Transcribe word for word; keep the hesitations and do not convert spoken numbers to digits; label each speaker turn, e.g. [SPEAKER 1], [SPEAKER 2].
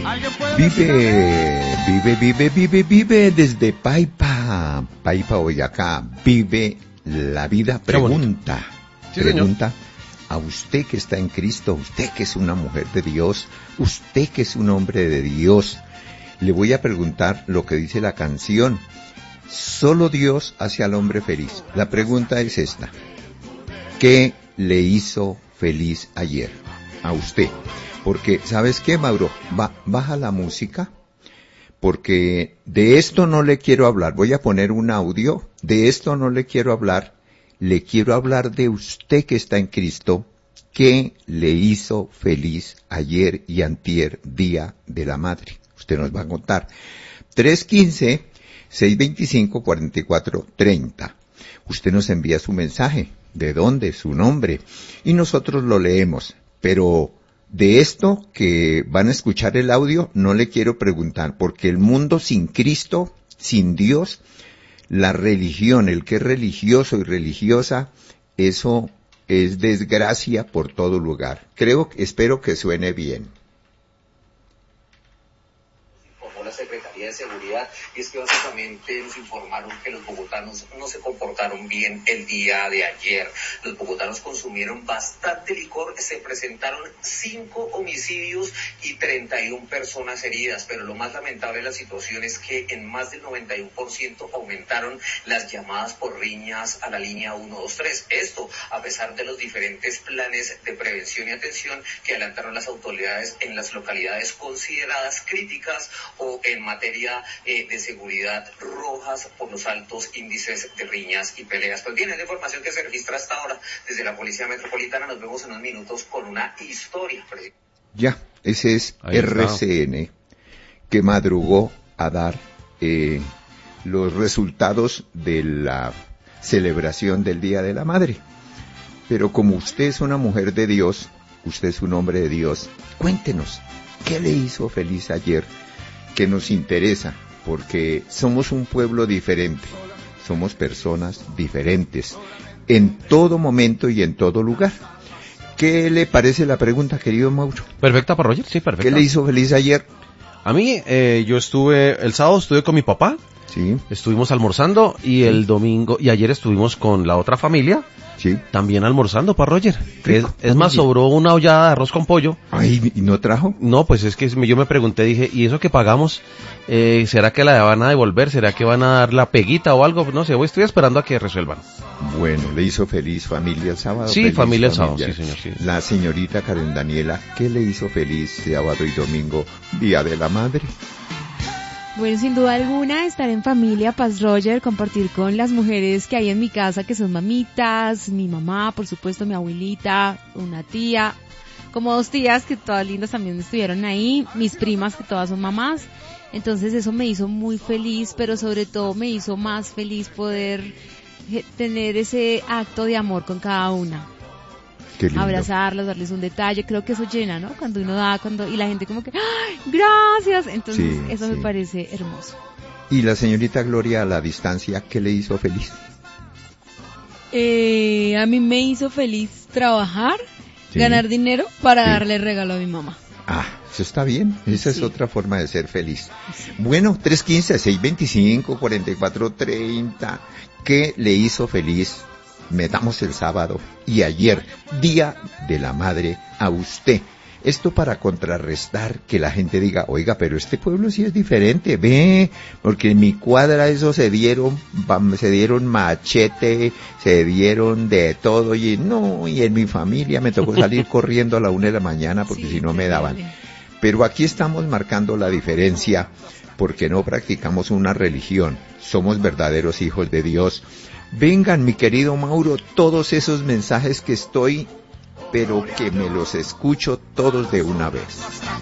[SPEAKER 1] Vive, vive, vive, vive, vive desde Paipa, Paipa, Boyacá. Vive la vida pregunta.
[SPEAKER 2] Sí,
[SPEAKER 1] pregunta a usted que está en Cristo, usted que es una mujer de Dios, usted que es un hombre de Dios. Le voy a preguntar lo que dice la canción. Solo Dios hace al hombre feliz. La pregunta es esta. ¿Qué le hizo feliz ayer a usted? Porque, ¿sabes qué, Mauro? Va, baja la música, porque de esto no le quiero hablar. Voy a poner un audio. De esto no le quiero hablar. Le quiero hablar de usted que está en Cristo. ¿Qué le hizo feliz ayer y antier, Día de la Madre? Usted nos va a contar. tres uno cinco, seis dos cinco, cuatro cuatro tres cero. Usted nos envía su mensaje. ¿De dónde? Su nombre. Y nosotros lo leemos. Pero de esto que van a escuchar el audio, no le quiero preguntar, porque el mundo sin Cristo, sin Dios, la religión, el que es religioso y religiosa, eso es desgracia por todo lugar. Creo, espero que suene bien.
[SPEAKER 3] La Secretaría de Seguridad, y es que básicamente nos informaron que los bogotanos no se comportaron bien el día de ayer. Los bogotanos consumieron bastante licor, se presentaron cinco homicidios y treinta y una personas heridas, pero lo más lamentable de la situación es que en más del noventa y uno por ciento aumentaron las llamadas por riñas a la línea uno dos tres. Esto a pesar de los diferentes planes de prevención y atención que adelantaron las autoridades en las localidades consideradas críticas o en materia eh, de seguridad rojas por los altos índices de riñas y peleas. Pues bien, es la información que se registra hasta ahora desde la Policía Metropolitana. Nos vemos en unos minutos con una historia.
[SPEAKER 1] Ya, ese es
[SPEAKER 2] Ahí
[SPEAKER 1] R C N,
[SPEAKER 2] está.
[SPEAKER 1] que madrugó a dar eh, los resultados de la celebración del Día de la Madre. Pero como usted es una mujer de Dios, usted es un hombre de Dios, cuéntenos, ¿qué le hizo feliz ayer? Que nos interesa, porque somos un pueblo diferente, somos personas diferentes, en todo momento y en todo lugar. ¿Qué le parece la pregunta, querido Mauro?
[SPEAKER 2] Perfecta para Roger, sí, perfecta.
[SPEAKER 1] ¿Qué le hizo feliz ayer?
[SPEAKER 2] A mí, eh, yo estuve, el sábado estuve con mi papá,
[SPEAKER 1] Sí,
[SPEAKER 2] estuvimos almorzando, y el domingo, y ayer estuvimos con la otra familia,
[SPEAKER 1] sí.
[SPEAKER 2] también almorzando para Roger. Es,
[SPEAKER 1] Rico.
[SPEAKER 2] es más,
[SPEAKER 1] Oye.
[SPEAKER 2] sobró una ollada de arroz con pollo.
[SPEAKER 1] Ay, ¿y no trajo?
[SPEAKER 2] No, pues es que yo me pregunté, dije, ¿y eso que pagamos, eh, será que la van a devolver? ¿Será que van a dar la peguita o algo? No sé, voy, estoy esperando a que resuelvan.
[SPEAKER 1] Bueno, le hizo feliz familia el sábado.
[SPEAKER 2] Sí,
[SPEAKER 1] feliz
[SPEAKER 2] familia el sábado, sí, señor, sí.
[SPEAKER 1] La señorita Karen Daniela, ¿qué le hizo feliz sábado y domingo, Día de la Madre?
[SPEAKER 4] Bueno, sin duda alguna, estar en familia, Paz Roger, compartir con las mujeres que hay en mi casa, que son mamitas, mi mamá, por supuesto, mi abuelita, una tía, como dos tías que todas lindas también estuvieron ahí, mis primas que todas son mamás. Entonces eso me hizo muy feliz, pero sobre todo me hizo más feliz poder tener ese acto de amor con cada una.
[SPEAKER 1] Qué lindo.
[SPEAKER 4] Abrazarlas, darles un detalle, creo que eso llena, ¿no? Cuando uno da, cuando y la gente como que, ¡ay, gracias! Entonces
[SPEAKER 1] Sí,
[SPEAKER 4] eso
[SPEAKER 1] sí.
[SPEAKER 4] me parece hermoso.
[SPEAKER 1] Y la señorita Gloria a la distancia, ¿qué le hizo feliz?
[SPEAKER 5] Eh, a mí me hizo feliz trabajar,
[SPEAKER 1] Sí.
[SPEAKER 5] ganar dinero para
[SPEAKER 1] Sí.
[SPEAKER 5] darle regalo a mi mamá.
[SPEAKER 1] Ah, eso está bien. Esa
[SPEAKER 4] Sí.
[SPEAKER 1] es otra forma de ser feliz. Bueno, tres uno cinco, seis dos cinco, cuatro cuatro tres cero. ¿Qué le hizo feliz? Metamos el sábado y ayer, Día de la Madre, a usted. Esto para contrarrestar que la gente diga, oiga, pero este pueblo sí es diferente, ve, porque en mi cuadra eso se dieron, bam, se dieron machete, se dieron de todo, y no, y en mi familia me tocó salir corriendo a la una de la mañana porque
[SPEAKER 4] Sí,
[SPEAKER 1] si no me daban.
[SPEAKER 4] terrible.
[SPEAKER 1] Pero aquí estamos marcando la diferencia porque no practicamos una religión, somos verdaderos hijos de Dios. Vengan, mi querido Mauro, todos esos mensajes que estoy, pero que me los escucho todos de una vez.